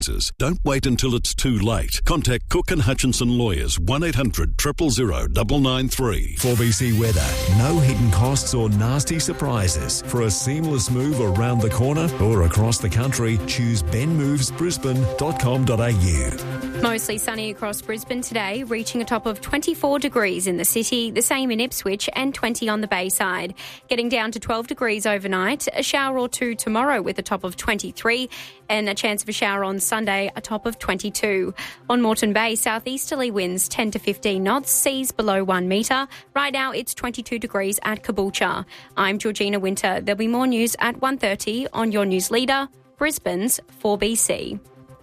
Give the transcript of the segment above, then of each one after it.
Don't wait until it's too late. Contact Cook and Hutchinson Lawyers, 1800 000 993. 4BC Weather. No hidden costs or nasty surprises. For a seamless move around the corner or across the country, choose benmovesbrisbane.com.au. Mostly sunny across Brisbane today, reaching a top of 24 degrees in the city, the same in Ipswich, and 20 on the Bayside. Getting down to 12 degrees overnight, a shower or two tomorrow with a top of 23, and a chance of a shower on Sunday, a top of 22. On Moreton Bay, southeasterly winds 10 to 15 knots, seas below 1 metre. Right now, it's 22 degrees at Caboolture. I'm Georgina Winter. There'll be more news at 1:30 on your news leader, Brisbane's 4BC.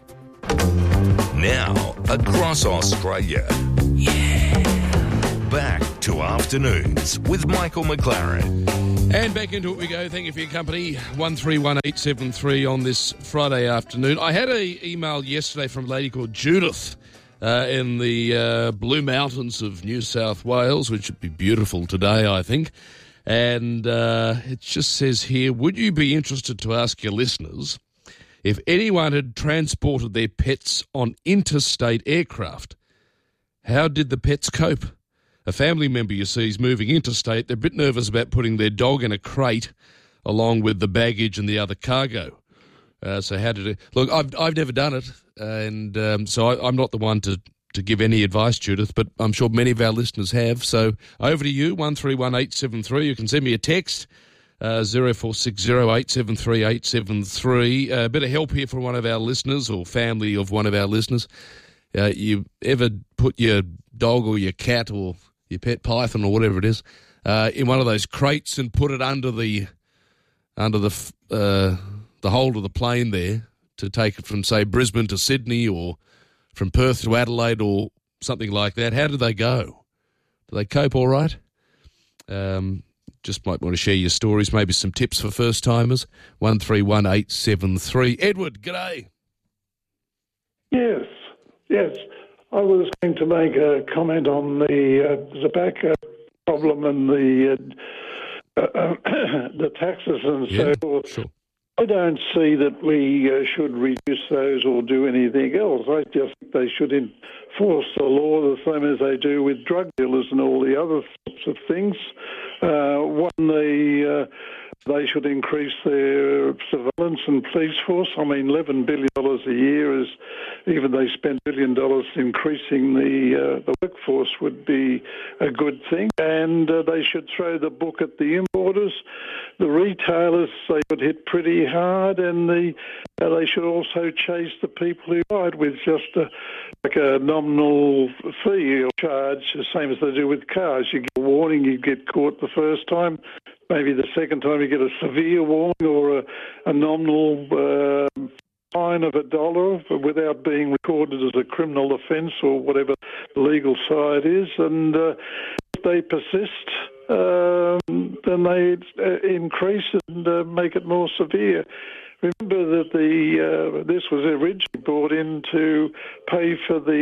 Now, across Australia. Yeah. Back to Afternoons with Michael McLaren. And back into it we go. Thank you for your company. 131873 on this Friday afternoon. I had an email yesterday from a lady called Judith in the Blue Mountains of New South Wales, which would be beautiful today, I think. And it just says here, would you be interested to ask your listeners if anyone had transported their pets on interstate aircraft, how did the pets cope? A family member, you see, is moving interstate. They're a bit nervous about putting their dog in a crate along with the baggage and the other cargo. So how did it... Look, I've never done it, and so I'm not the one to give any advice, Judith, but I'm sure many of our listeners have. So over to you, 131873. You can send me a text, 0460873873. A bit of help here from one of our listeners or family of one of our listeners. You ever put your dog or your cat or your pet python or whatever it is in one of those crates and put it under the hold of the plane there to take it from, say, Brisbane to Sydney or from Perth to Adelaide or something like that? How do they go? Do they cope all right? Just might want to share your stories, maybe some tips for first-timers. 131873. Edward, g'day. Yes. I was going to make a comment on the tobacco problem and the taxes and so forth. Sure. I don't see that we should reduce those or do anything else. I just think they should enforce the law the same as they do with drug dealers and all the other sorts of things. They should increase their surveillance and police force. I mean, $11 billion a year is, even they spend $1 billion increasing the workforce would be a good thing. And they should throw the book at the importers. The retailers, they would hit pretty hard, and they should also chase the people who buy it with just a nominal fee or charge, the same as they do with cars. You get a warning, you get caught the first time. Maybe the second time you get a severe warning or a nominal fine of $1 without being recorded as a criminal offence or whatever the legal side is. And if they persist, then they increase and make it more severe. Remember that this was originally brought in to pay for the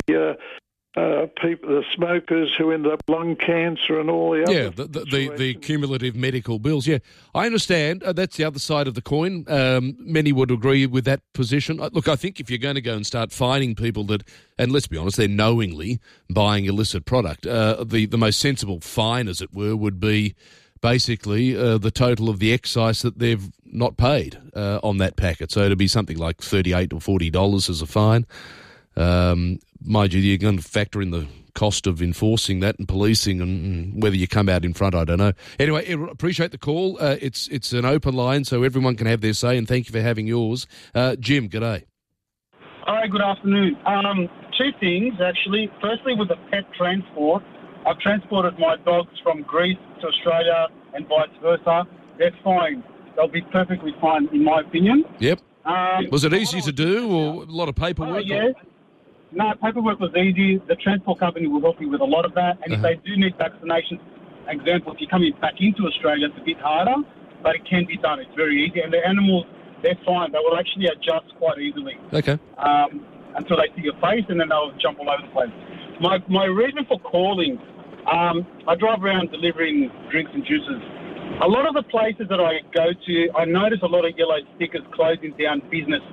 smokers who ended up lung cancer and all the other. Yeah, the cumulative medical bills. Yeah, I understand. That's the other side of the coin. Many would agree with that position. Look, I think if you're going to go and start fining people that, and let's be honest, they're knowingly buying illicit product, the most sensible fine, as it were, would be basically the total of the excise that they've not paid on that packet. So it'd be something like $38 or $40 as a fine. Mind you, you're going to factor in the cost of enforcing that and policing, and whether you come out in front, I don't know. Anyway, appreciate the call. It's an open line, so everyone can have their say, and thank you for having yours. Jim, g'day. Hi, good afternoon. Two things, actually. Firstly, with the pet transport, I've transported my dogs from Greece to Australia and vice versa. They're fine. They'll be perfectly fine, in my opinion. Yep. Was it easy to do, or a lot of paperwork? Yeah. No, paperwork was easy. The transport company will help you with a lot of that. And if they do need vaccinations, example, if you're coming back into Australia, it's a bit harder, but it can be done. It's very easy. And the animals, they're fine. They will actually adjust quite easily. Okay. Until they see your face, and then they'll jump all over the place. My reason for calling, I drive around delivering drinks and juices. A lot of the places that I go to, I notice a lot of yellow stickers closing down business.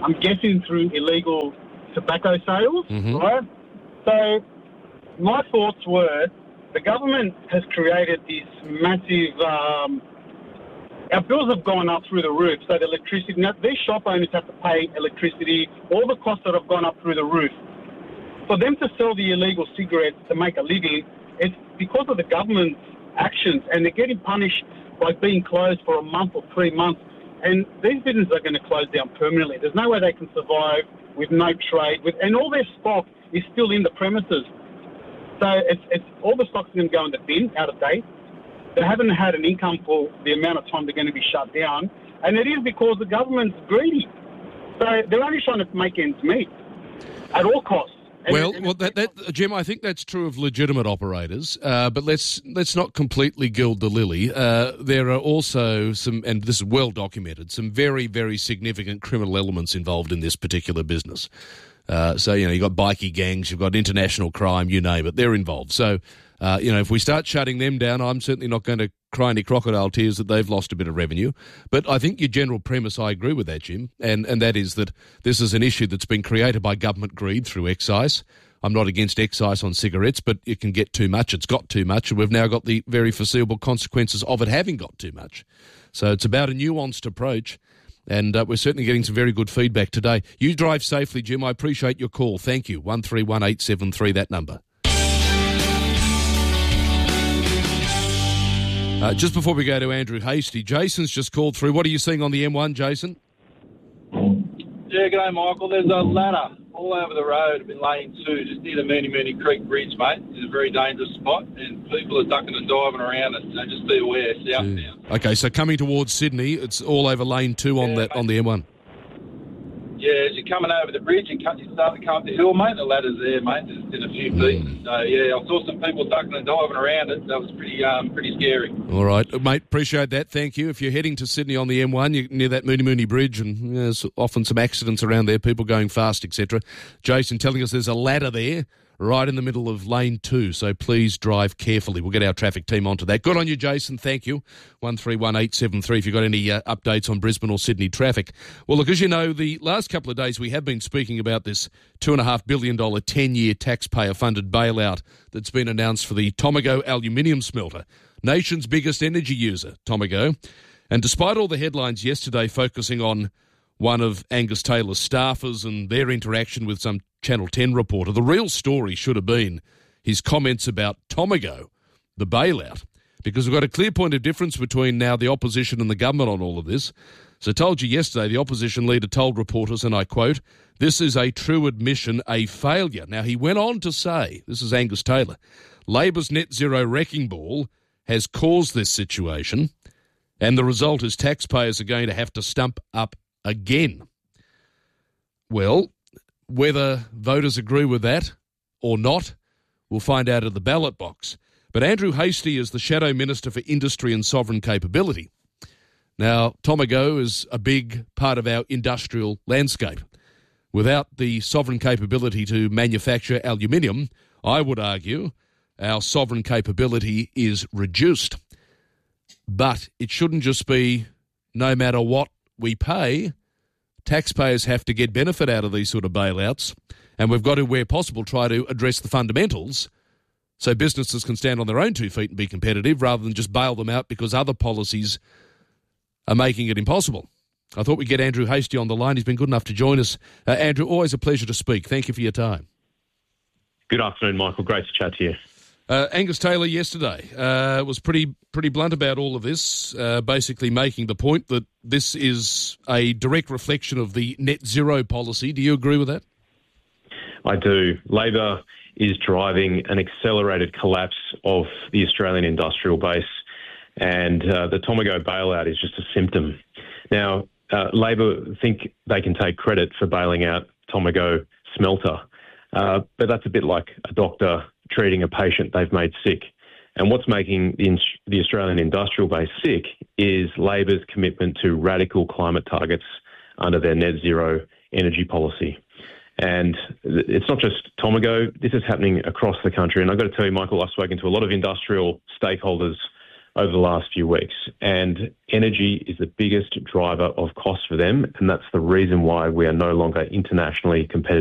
I'm guessing through illegal tobacco sales, right? So my thoughts were the government has created this massive... our bills have gone up through the roof, so the electricity... Now, these shop owners have to pay electricity, all the costs that have gone up through the roof. For them to sell the illegal cigarettes to make a living, it's because of the government's actions, and they're getting punished by being closed for a month or 3 months. And these businesses are going to close down permanently. There's no way they can survive with no trade, and all their stock is still in the premises. So it's all the stock's going to go in the bin, out of date. They haven't had an income for the amount of time they're going to be shut down, and it is because the government's greedy. So they're only trying to make ends meet at all costs. Jim, I think that's true of legitimate operators, but let's not completely gild the lily. There are also some, and this is well documented, some very, very significant criminal elements involved in this particular business. So, you've got bikie gangs, you've got international crime, you name it, they're involved. So, if we start shutting them down, I'm certainly not going to cry any crocodile tears that they've lost a bit of revenue. But I think your general premise, I agree with that, Jim, and that is that this is an issue that's been created by government greed through excise. I'm not against excise on cigarettes, but it can get too much. It's got too much, and we've now got the very foreseeable consequences of it having got too much. So it's about a nuanced approach, and we're certainly getting some very good feedback today. You drive safely, Jim. I appreciate your call. Thank you. 131873, that number. Just before we go to Andrew Hastie, Jason's just called through. What are you seeing on the M1, Jason? Yeah, g'day, Michael. There's a ladder all over the road in lane 2, just near the Mooney Creek Bridge, mate. It's a very dangerous spot, and people are ducking and diving around it, so just be aware, south now. Okay, so coming towards Sydney, it's all over lane 2 on the M1. Yeah, as you're coming over the bridge, you start to come up the hill, mate. The ladder's there, mate, just in a few feet. So, yeah, I saw some people ducking and diving around it. That was pretty scary. All right, mate, appreciate that. Thank you. If you're heading to Sydney on the M1, you're near that Mooney Bridge, and there's often some accidents around there, people going fast, etc. Jason telling us there's a ladder there right in the middle of lane 2, so please drive carefully. We'll get our traffic team onto that. Good on you, Jason. Thank you. 131873 if you've got any updates on Brisbane or Sydney traffic. Well, look, as you know, the last couple of days we have been speaking about this $2.5 billion 10-year taxpayer-funded bailout that's been announced for the Tomago aluminium smelter, nation's biggest energy user, Tomago. And despite all the headlines yesterday focusing on one of Angus Taylor's staffers and their interaction with some Channel 10 reporter, the real story should have been his comments about Tomago, the bailout, because we've got a clear point of difference between now the opposition and the government on all of this. So I told you yesterday, the opposition leader told reporters, and I quote, "This is a true admission, a failure." Now, he went on to say, this is Angus Taylor, Labor's net zero wrecking ball has caused this situation, and the result is taxpayers are going to have to stump up again. Well, whether voters agree with that or not, we'll find out at the ballot box. But Andrew Hastie is the Shadow Minister for Industry and Sovereign Capability. Now, Tomago is a big part of our industrial landscape. Without the sovereign capability to manufacture aluminium, I would argue our sovereign capability is reduced. But it shouldn't just be no matter what we pay, taxpayers have to get benefit out of these sort of bailouts, and we've got to, where possible, try to address the fundamentals so businesses can stand on their own 2 feet and be competitive rather than just bail them out because other policies are making it impossible. I thought we'd get Andrew Hastie on the line. He's been good enough to join us. Andrew, always a pleasure to speak. Thank you for your time. Good afternoon, Michael. Great to chat to you. Angus Taylor yesterday was pretty blunt about all of this, basically making the point that this is a direct reflection of the net zero policy. Do you agree with that? I do. Labor is driving an accelerated collapse of the Australian industrial base, and the Tomago bailout is just a symptom. Now, Labor think they can take credit for bailing out Tomago smelter, but that's a bit like a doctor treating a patient they've made sick. And what's making the Australian industrial base sick is Labor's commitment to radical climate targets under their net zero energy policy. And it's not just Tomago, this is happening across the country. And I've got to tell you, Michael, I've spoken to a lot of industrial stakeholders over the last few weeks. And energy is the biggest driver of cost for them, and that's the reason why we are no longer internationally competitive.